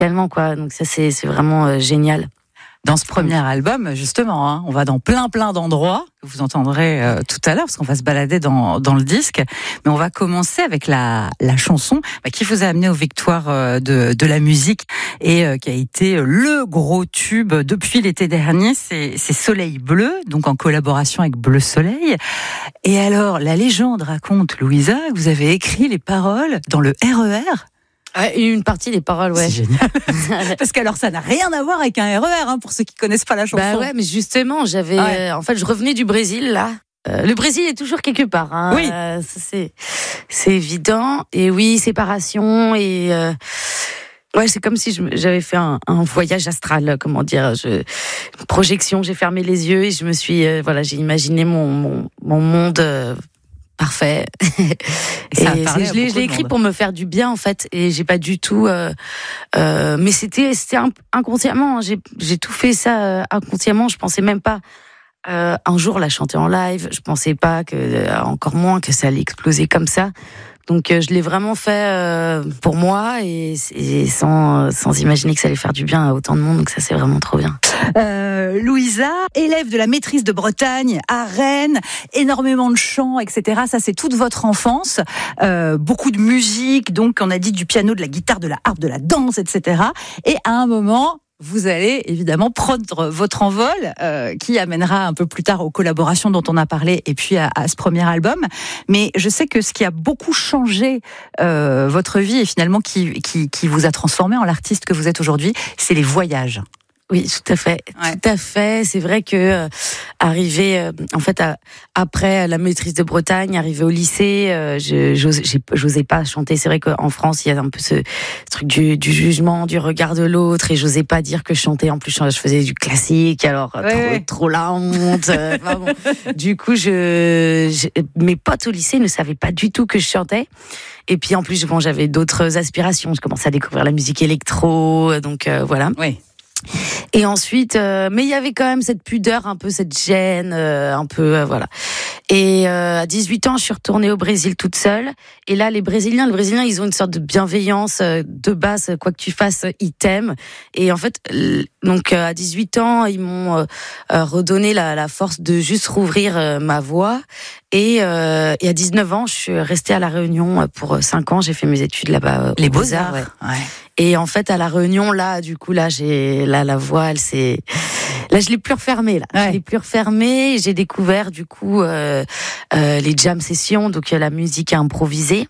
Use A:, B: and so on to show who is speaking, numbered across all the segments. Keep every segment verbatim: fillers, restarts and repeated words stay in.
A: musicalement, quoi. Donc ça, c'est, c'est vraiment euh, génial.
B: Dans ce premier album, justement, hein, on va dans plein plein d'endroits que vous entendrez euh, tout à l'heure, parce qu'on va se balader dans dans le disque. Mais on va commencer avec la la chanson bah, qui vous a amené aux victoires euh, de de la musique et euh, qui a été le gros tube depuis l'été dernier. C'est c'est Soleil Bleu, donc en collaboration avec Bleu Soleil. Et alors, la légende raconte, Louisa, que vous avez écrit les paroles dans le R E R.
A: Ouais, une partie des paroles, ouais.
B: C'est génial. Parce qu'alors, ça n'a rien à voir avec un R E R, hein, pour ceux qui connaissent pas la chanson.
A: Bah ouais, mais justement, j'avais, ouais. euh, en fait, je revenais du Brésil, là. Euh, le Brésil est toujours quelque part, hein.
B: Oui.
A: Euh, ça, c'est, c'est évident. Et oui, séparation et, euh, ouais, c'est comme si je, j'avais fait un, un voyage astral, comment dire, je, une projection, j'ai fermé les yeux et je me suis, euh, voilà, j'ai imaginé mon, mon, mon monde, euh, parfait. Et
B: ça
A: et je l'ai, je l'ai écrit pour me faire du bien, en fait, et j'ai pas du tout. Euh, euh, mais c'était, c'était inconsciemment. Hein, j'ai, j'ai tout fait ça euh, inconsciemment. Je pensais même pas euh, un jour la chanter en live. Je pensais pas que, euh, encore moins que ça allait exploser comme ça. Donc euh, je l'ai vraiment fait euh, pour moi et, et sans sans imaginer que ça allait faire du bien à autant de monde. Donc ça, c'est vraiment trop bien.
B: Euh, Louisa, élève de la maîtrise de Bretagne à Rennes, énormément de chants, et cetera. Ça, c'est toute votre enfance. Euh, beaucoup de musique, donc on a dit du piano, de la guitare, de la harpe, de la danse, et cetera. Et à un moment, vous allez évidemment prendre votre envol, euh, qui amènera un peu plus tard aux collaborations dont on a parlé, et puis à, à ce premier album. Mais je sais que ce qui a beaucoup changé euh, votre vie et finalement qui, qui, qui vous a transformé en l'artiste que vous êtes aujourd'hui, c'est les voyages.
A: Oui, tout à fait, ouais. tout à fait. C'est vrai que euh, arrivé, euh, en fait, à, après la maîtrise de Bretagne, arrivé au lycée, euh, je j'osais, j'osais pas chanter. C'est vrai qu'en France, il y a un peu ce, ce truc du, du jugement, du regard de l'autre, et j'osais pas dire que je chantais. En plus, je faisais du classique, alors ouais, trop, ouais. trop la honte. euh, bon. Du coup, je, je, mes potes au lycée ne savaient pas du tout que je chantais. Et puis en plus, bon, j'avais d'autres aspirations. Je commençais à découvrir la musique électro, donc euh, voilà.
B: Oui.
A: Et ensuite, euh, mais il y avait quand même cette pudeur, un peu cette gêne, euh, un peu, euh, voilà. Et euh, à dix-huit ans, je suis retournée au Brésil toute seule. Et là, les Brésiliens, les Brésiliens, ils ont une sorte de bienveillance euh, de base, quoi que tu fasses, ils t'aiment. Et en fait, l- donc euh, à dix-huit ans, ils m'ont euh, euh, redonné la, la force de juste rouvrir euh, ma voix. Et, euh, et à dix-neuf ans, je suis restée à La Réunion pour cinq ans. J'ai fait mes études là-bas. Euh,
B: les Beaux-Arts, ouais. ouais.
A: Et en fait, à La Réunion, là, du coup, là, j'ai, là, la voix, elle s'est, là, je l'ai plus refermée, là. Ouais. Je l'ai plus refermée. J'ai découvert, du coup, euh, euh, les jam sessions, donc la musique improvisée.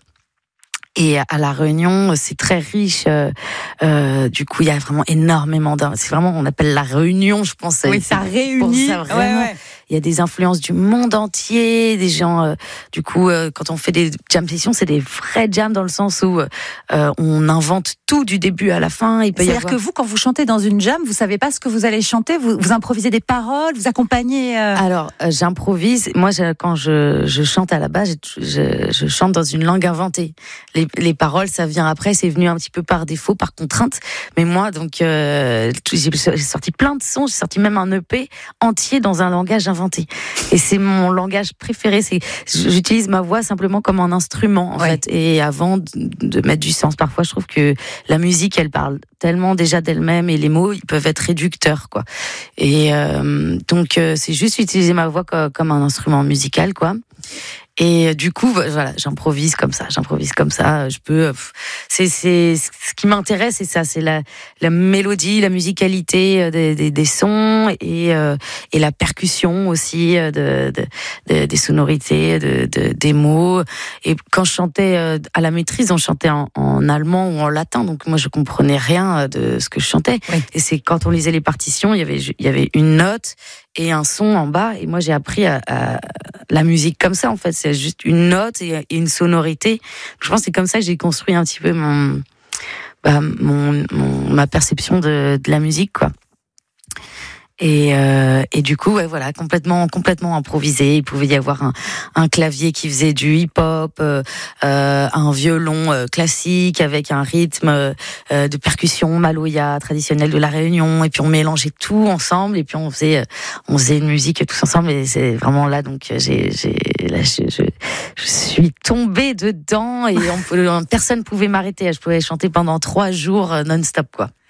A: Et à La Réunion, c'est très riche. Euh, euh, du coup, il y a vraiment énormément d'un. C'est vraiment, on appelle la Réunion, je pense.
B: Oui, ça réunit.
A: Ça, vraiment. Ouais, ouais. Il y a des influences du monde entier, des gens. Euh, du coup, euh, quand on fait des jam sessions, c'est des vrais jams dans le sens où euh, on invente tout du début à la fin. Il peut
B: C'est-à-dire
A: y avoir...
B: que vous, quand vous chantez dans une jam, vous savez pas ce que vous allez chanter. Vous, vous improvisez des paroles, vous accompagnez. Euh...
A: Alors, euh, j'improvise. Moi, je, quand je, je chante à la base, je, je, je chante dans une langue inventée. Les, les paroles, ça vient après. C'est venu un petit peu par défaut, par contrainte. Mais moi, donc, euh, j'ai, j'ai sorti plein de sons. J'ai sorti même un E P entier dans un langage inventé. Et c'est mon langage préféré. C'est, j'utilise ma voix simplement comme un instrument, en ouais. fait. Et avant de, de mettre du sens, parfois, je trouve que la musique, elle parle tellement déjà d'elle-même et les mots, ils peuvent être réducteurs, quoi. Et euh, donc, euh, c'est juste utiliser ma voix comme, comme un instrument musical, quoi. Et du coup, voilà, j'improvise comme ça, j'improvise comme ça. Je peux, c'est, c'est ce qui m'intéresse, c'est ça, c'est la, la mélodie, la musicalité des, des, des sons et euh, et la percussion aussi de, de, de des sonorités, de, de des mots. Et quand je chantais à la maîtrise, on chantait en, en allemand ou en latin, donc moi je comprenais rien de ce que je chantais. Oui. Et c'est quand on lisait les partitions, il y avait il y avait une note et un son en bas, et moi j'ai appris à, à la musique comme ça, en fait, c'est juste une note et, et une sonorité. Je pense que c'est comme ça que j'ai construit un petit peu mon, bah, mon, mon ma perception de, de la musique, quoi. Et, euh, et du coup, ouais, voilà, complètement, complètement improvisé. Il pouvait y avoir un, un clavier qui faisait du hip-hop, euh, un violon euh, classique avec un rythme euh, de percussion maloya traditionnel de La Réunion. Et puis on mélangeait tout ensemble. Et puis on faisait, on faisait une musique tous ensemble. Et c'est vraiment là, donc j'ai, j'ai, là, je, je, je suis tombée dedans et on, personne pouvait m'arrêter. Je pouvais chanter pendant trois jours non-stop, quoi.